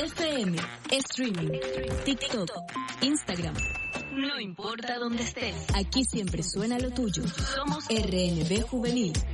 FM, streaming, TikTok, Instagram. No importa dónde estés, aquí siempre suena lo tuyo. Somos RNB Juvenil.